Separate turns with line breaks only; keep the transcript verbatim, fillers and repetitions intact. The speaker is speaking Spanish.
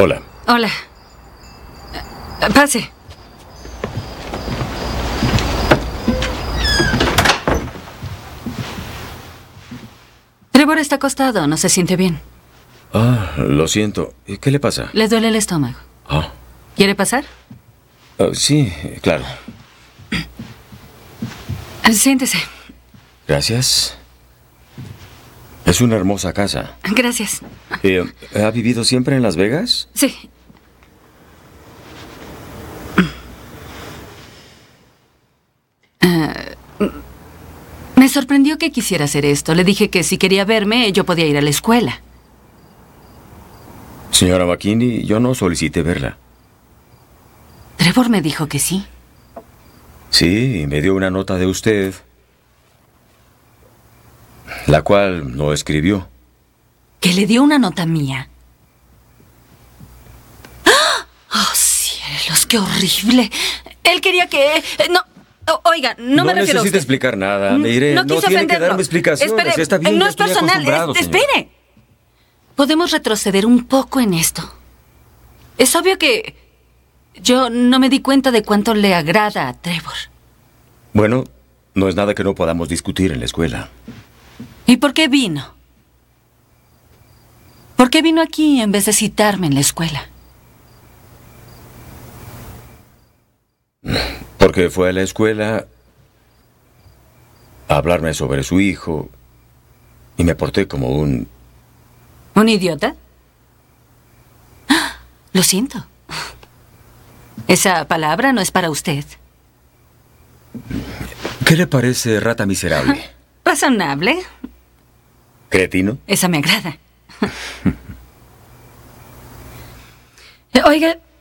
Hola.
Hola. Pase. Trevor está acostado, no se siente bien.
Ah, lo siento. ¿Qué le pasa?
Le duele el estómago.
Ah.
¿Quiere pasar?
Uh, sí, claro.
Siéntese.
Gracias. Es una hermosa casa.
Gracias.
Eh, ¿Ha vivido siempre en Las Vegas?
Sí. Uh, me sorprendió que quisiera hacer esto. Le dije que si quería verme, yo podía ir a la escuela.
Señora McKinney, yo no solicité verla.
Trevor me dijo que sí.
Sí, me dio una nota de usted, la cual no escribió.
¿Que le dio una nota mía? ¡Oh, cielos, qué horrible! Él quería que... No, oiga, no,
no
me refiero a usted.
necesita explicar nada. Me iré.
No
No
quise
tiene
ofenderlo.
que darme explicaciones.
Espere,
Está bien,
no
ya
es
estoy
personal.
acostumbrado,
Es-
señor.
espere. Podemos retroceder un poco en esto. Es obvio que yo no me di cuenta de cuánto le agrada a Trevor.
Bueno, no es nada que no podamos discutir en la escuela.
¿Y por qué vino? ¿Por qué vino aquí en vez de citarme en la escuela?
Porque fue a la escuela a hablarme sobre su hijo y me porté como un...
¿Un idiota? ¡Ah! Lo siento. Esa palabra no es para usted.
¿Qué le parece rata miserable?
Razonable.
¿Cretino?
Esa me agrada. Oiga,